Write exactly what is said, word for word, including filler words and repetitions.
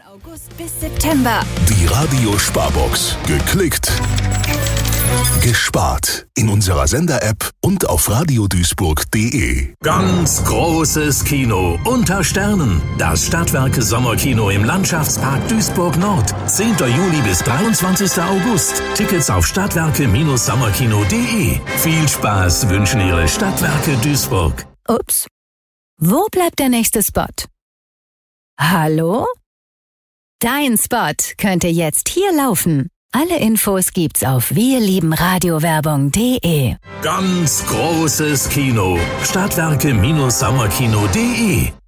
August bis September. Die Radio-Sparbox. Geklickt, gespart. In unserer Sender-App und auf radiodüisburg punkt de. Ganz großes Kino unter Sternen. Das Stadtwerke Sommerkino im Landschaftspark Duisburg Nord. zehnten Juli bis dreiundzwanzigsten August. Tickets auf stadtwerke sommerkino punkt de. Viel Spaß wünschen Ihre Stadtwerke Duisburg. Ups. Wo bleibt der nächste Spot? Hallo? Dein Spot könnte jetzt hier laufen. Alle Infos gibt's auf wirliebenradiowerbung punkt de. Ganz großes Kino. Stadtwerke sommerkino punkt de.